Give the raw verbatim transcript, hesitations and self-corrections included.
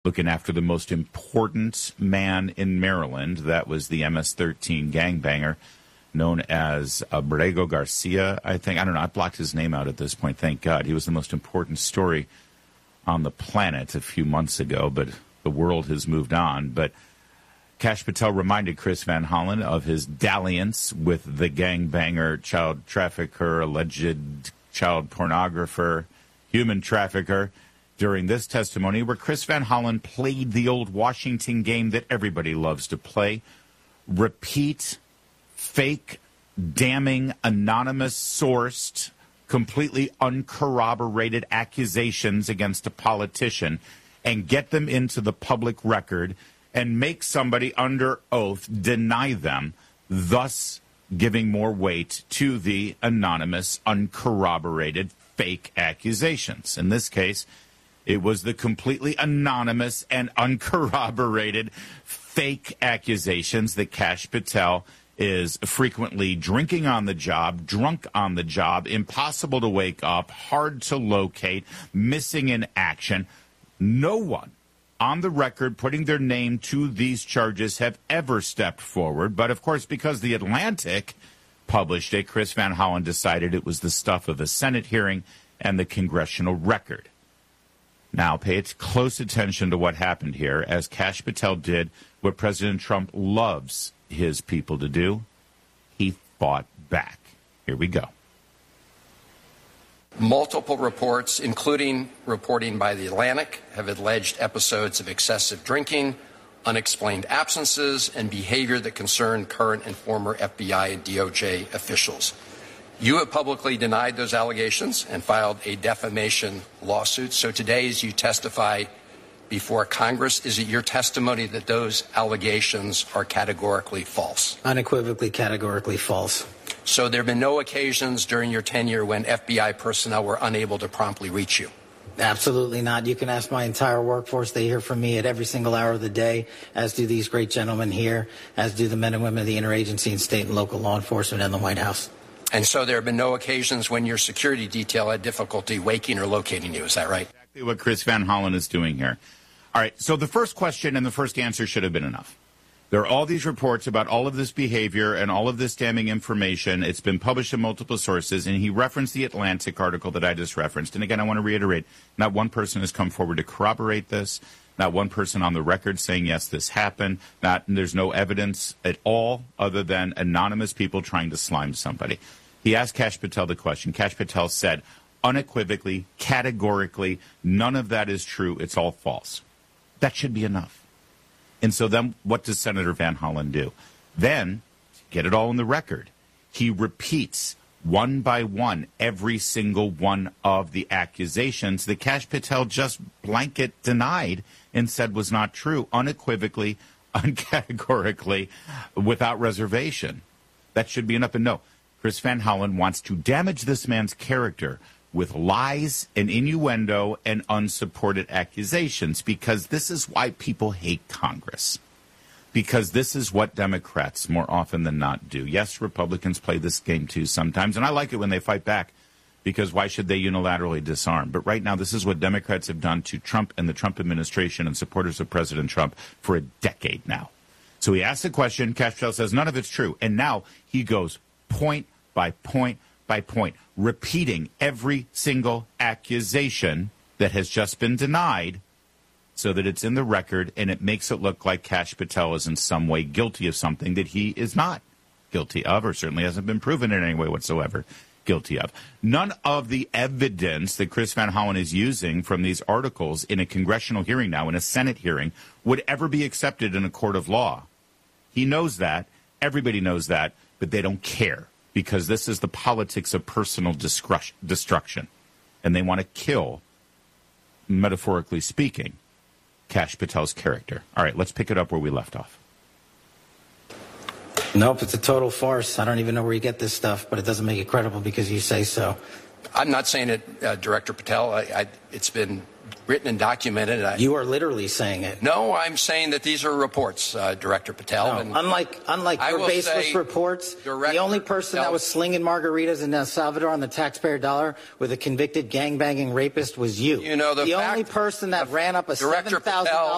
looking after the most important man in Maryland. That was the M S thirteen gangbanger known as Abrego Garcia, I think. I don't know. I blocked his name out at this point. Thank God. He was the most important story on the planet a few months ago, but the world has moved on. But Kash Patel reminded Chris Van Hollen of his dalliance with the gangbanger, child trafficker, alleged child pornographer, human trafficker during this testimony, where Chris Van Hollen played the old Washington game that everybody loves to play. Repeat fake, damning, anonymous sourced, completely uncorroborated accusations against a politician and get them into the public record and make somebody under oath deny them, thus giving more weight to the anonymous, uncorroborated, fake accusations. In this case, it was the completely anonymous and uncorroborated fake accusations that Kash Patel is frequently drinking on the job, drunk on the job, impossible to wake up, hard to locate, missing in action. No one on the record putting their name to these charges have ever stepped forward. But, of course, because The Atlantic published it, Chris Van Hollen decided it was the stuff of a Senate hearing and the congressional record. Now, pay close attention to what happened here, as Kash Patel did what President Trump loves his people to do. He fought back. Here we go. Multiple reports, including reporting by The Atlantic, have alleged episodes of excessive drinking, unexplained absences, and behavior that concern current and former F B I and D O J officials. You have publicly denied those allegations and filed a defamation lawsuit. So today, as you testify before Congress, is it your testimony that those allegations are categorically false? Unequivocally, categorically false. So there have been no occasions during your tenure when F B I personnel were unable to promptly reach you? Absolutely not. You can ask my entire workforce. They hear from me at every single hour of the day, as do these great gentlemen here, as do the men and women of the interagency and state and local law enforcement and the White House. And so there have been no occasions when your security detail had difficulty waking or locating you. Is that right? Exactly what Chris Van Hollen is doing here. All right, so the first question and the first answer should have been enough. There are all these reports about all of this behavior and all of this damning information. It's been published in multiple sources, and he referenced the Atlantic article that I just referenced. And again, I want to reiterate, not one person has come forward to corroborate this, not one person on the record saying, yes, this happened. Not, there's no evidence at all other than anonymous people trying to slime somebody. He asked Kash Patel the question. Kash Patel said unequivocally, categorically, none of that is true. It's all false. That should be enough. And so then what does Senator Van Hollen do? Then, to get it all in the record, he repeats one by one every single one of the accusations that Kash Patel just blanket denied and said was not true, unequivocally, uncategorically, without reservation. That should be enough. And no, Chris Van Hollen wants to damage this man's character with lies and innuendo and unsupported accusations, because this is why people hate Congress. Because this is what Democrats more often than not do. Yes, Republicans play this game too sometimes, and I like it when they fight back, because why should they unilaterally disarm? But right now, this is what Democrats have done to Trump and the Trump administration and supporters of President Trump for a decade now. So he asks the question, Kash Patel says none of it's true, and now he goes point by point by point, repeating every single accusation that has just been denied so that it's in the record, and it makes it look like Kash Patel is in some way guilty of something that he is not guilty of, or certainly hasn't been proven in any way whatsoever guilty of. None of the evidence that Chris Van Hollen is using from these articles in a congressional hearing now, in a Senate hearing, would ever be accepted in a court of law. He knows that. Everybody knows that, but they don't care, because this is the politics of personal destruction. And they want to kill, metaphorically speaking, Kash Patel's character. All right, let's pick it up where we left off. Nope, it's a total farce. I don't even know where you get this stuff, but it doesn't make it credible because you say so. I'm not saying it, uh, Director Patel. I, I, it's been written and documented. I, you are literally saying it. No, I'm saying that these are reports, uh, Director Patel. No, and unlike unlike your baseless reports, Director the only person Patel, that was slinging margaritas in El Salvador on the taxpayer dollar with a convicted gangbanging rapist was you. You know, the, the fact, only person that ran up a seven thousand dollars